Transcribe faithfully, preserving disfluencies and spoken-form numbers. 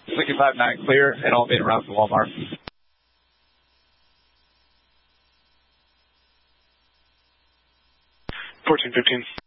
Lincoln five nine clear, and I'll be around for Walmart. fourteen fifteen.